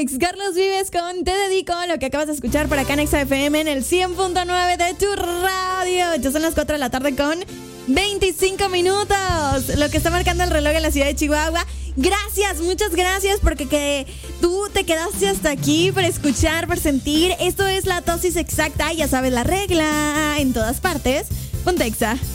remix. Carlos Vives con Te Dedico, lo que acabas de escuchar por acá en Exa FM en el 100.9 de tu radio. Ya son las 4 de la tarde con 25 minutos. Lo que está marcando el reloj en la ciudad de Chihuahua. Gracias, muchas gracias porque que tú te quedaste hasta aquí para escuchar, para sentir. Esto es la dosis exacta, ya sabes la regla. En todas partes, ponte Exa.